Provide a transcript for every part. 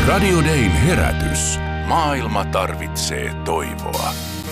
Radio Dayn herätys. Maailma tarvitsee toivoa.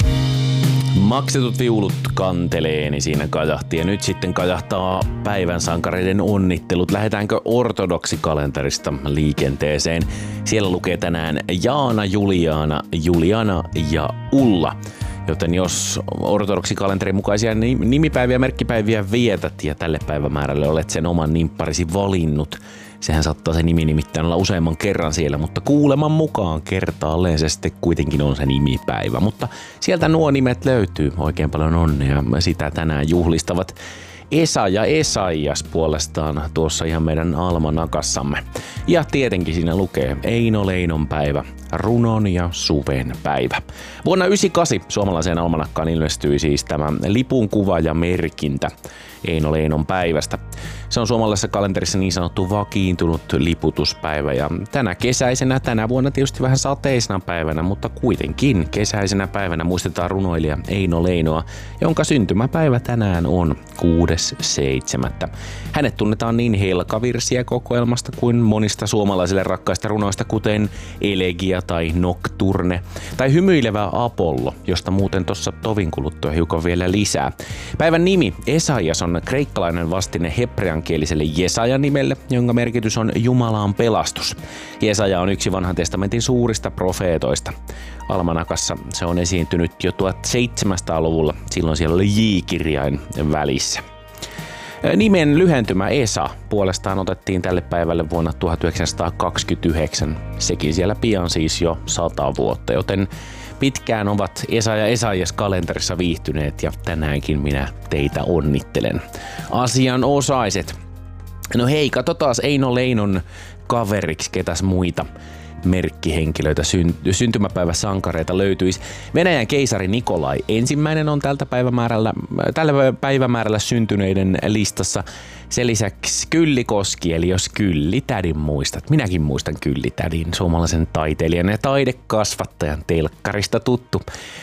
Maksetut viulut kantelee, niin siinä kajahti. Ja nyt sitten kajahtaa päivän sankareiden onnittelut. Lähdetäänkö ortodoksikalenterista liikenteeseen? Siellä lukee tänään Jaana, Juliana, Juliana ja Ulla. Joten jos ortodoksikalenterin mukaisia nimipäiviä ja merkkipäiviä vietät ja tälle päivämäärälle olet sen oman nimpparisi valinnut, sehän saattaa se nimi nimittäin olla useamman kerran siellä, mutta kuuleman mukaan kertaalleen se sitten kuitenkin on se nimipäivä. Mutta sieltä nuo nimet löytyy, oikein paljon onnea, sitä tänään juhlistavat. Esa ja Esaias puolestaan tuossa ihan meidän almanakassamme. Ja tietenkin siinä lukee Eino Leinon päivä, runon ja suven päivä. Vuonna 1998 suomalaiseen almanakkaan ilmestyi siis tämä lipun kuva ja merkintä Eino Leinon päivästä. Se on suomalaisessa kalenterissa niin sanottu vakiintunut liputuspäivä ja tänä vuonna tietysti vähän sateisena päivänä, mutta kuitenkin kesäisenä päivänä muistetaan runoilija Eino Leinoa, jonka syntymäpäivä tänään on 6.7. Hänet tunnetaan niin Helkavirsiä kokoelmasta kuin monista suomalaisille rakkaista runoista, kuten Elegia tai Nocturne tai Hymyilevä Apollo, josta muuten tuossa tovin kuluttua hiukan vielä lisää. Päivän nimi Esaias on kreikkalainen vastine hebreankieliselle Jesajan nimelle, jonka merkitys on Jumalan pelastus. Jesaja on yksi vanhan testamentin suurista profeetoista. Almanakassa se on esiintynyt jo 1700-luvulla, silloin siellä oli J-kirjain välissä. Nimen lyhentymä Esa puolestaan otettiin tälle päivälle vuonna 1929, sekin siellä pian siis jo 100 vuotta, joten pitkään ovat Esa ja Esaias kalenterissa viihtyneet ja tänäänkin minä teitä onnittelen. Asianosaiset. No hei, katsotaan Eino Leinon kaveriksi ketäs muita merkkihenkilöitä, syntymäpäiväsankareita löytyisi. Venäjän keisari Nikolai ensimmäinen on tällä päivämäärällä syntyneiden listassa. Sen lisäksi Kyllikoski, eli jos Kyllitädin muistat. Minäkin muistan Kyllitädin, suomalaisen taiteilijan ja taidekasvattajan, telkkarista tuttu.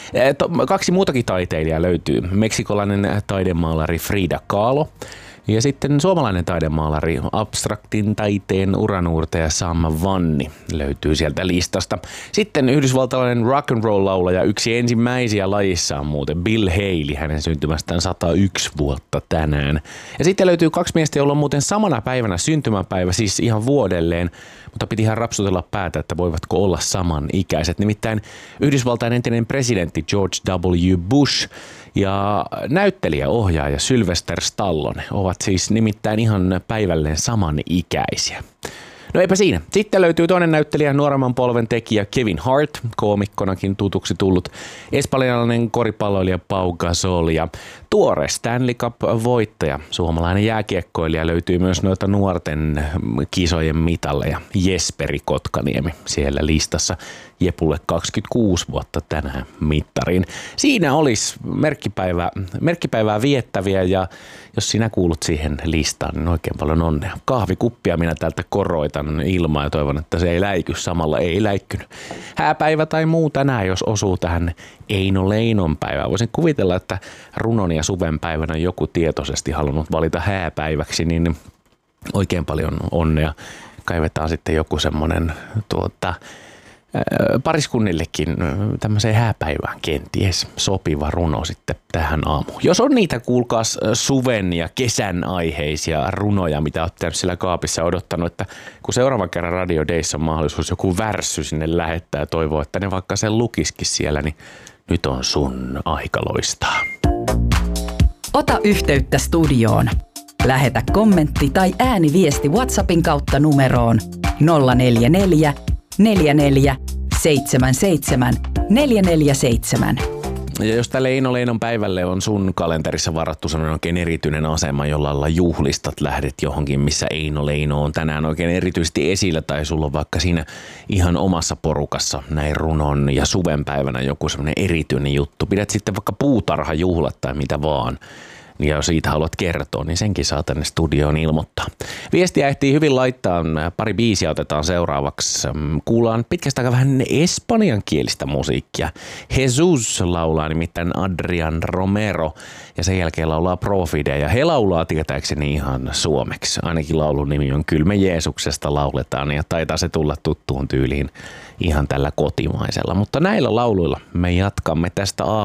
2 muutakin taiteilijaa löytyy. Meksikolainen taidemaalari Frida Kahlo. Ja sitten suomalainen taidemaalari, abstraktin taiteen uranuurtaja Sam Vanni löytyy sieltä listasta. Sitten yhdysvaltalainen rock and roll laulaja, yksi ensimmäisiä lajissaan muuten, Bill Haley, hänen syntymästään 101 vuotta tänään. Ja sitten löytyy 2 miestä, joilla on muuten samana päivänä syntymäpäivä, siis ihan vuodelleen, mutta piti ihan rapsutella päätä, että voivatko olla samanikäiset. Nimittäin Yhdysvaltain entinen presidentti George W. Bush ja näyttelijä, ohjaaja Sylvester Stallone ovat siis nimittäin ihan päivälleen samanikäisiä. No eipä siinä. Sitten löytyy toinen näyttelijä, nuoremman polven tekijä Kevin Hart, koomikkonakin tutuksi tullut, espanjalainen koripalloilija Pau Gasol ja tuore Stanley Cup-voittaja, suomalainen jääkiekkoilija löytyy myös noita nuorten kisojen mitalleja, Jesperi Kotkaniemi siellä listassa. Jepulle 26 vuotta tänään mittariin. Siinä olisi merkkipäivää viettäviä ja jos sinä kuulut siihen listaan, niin oikein paljon onnea. Kahvikuppia minä täältä koroitan ilmaa ja toivon, että se ei läiky samalla. Ei läikkynyt. Hääpäivä tai muu tänään, jos osuu tähän Eino Leinon päivään. Voisin kuvitella, että runon ja suven päivänä joku tietoisesti halunnut valita hääpäiväksi, niin oikein paljon onnea. Kaivetaan sitten joku semmoinen pariskunnillekin tämmöiseen hääpäivään kenties sopiva runo sitten tähän aamuun. Jos on niitä, kuulkaas, suven ja kesän aiheisia runoja, mitä olet tehnyt siellä kaapissa odottanut, että kun seuraavan kerran Radio Dayssa on mahdollisuus joku värssy sinne lähettää ja toivoo, että ne vaikka sen lukisikin siellä, niin nyt on sun aika loistaa. Ota yhteyttä studioon. Lähetä kommentti tai ääniviesti WhatsAppin kautta numeroon 044 44 77 447. Ja jos tälle Eino Leinon päivälle on sun kalenterissa varattu sellainen oikein erityinen asema, jolla lailla juhlistat, lähdet johonkin, missä Eino Leino on tänään oikein erityisesti esillä, tai sulla on vaikka siinä ihan omassa porukassa näin runon ja suven päivänä joku sellainen erityinen juttu. Pidät sitten vaikka puutarhajuhlat tai mitä vaan, Ja jos siitä haluat kertoa, niin senkin saa tänne studioon ilmoittaa. Viestiä ehtii hyvin laittaa. Pari biisiä otetaan seuraavaksi. Kuullaan pitkästä aikaa vähän espanjankielistä musiikkia. Jesus laulaa nimittäin Adrian Romero ja sen jälkeen laulaa Profide. Ja he laulaa tietääkseni ihan suomeksi. Ainakin laulun nimi on Kyllä me Jeesuksesta lauletaan ja taitaa se tulla tuttuun tyyliin ihan tällä kotimaisella. Mutta näillä lauluilla me jatkamme tästä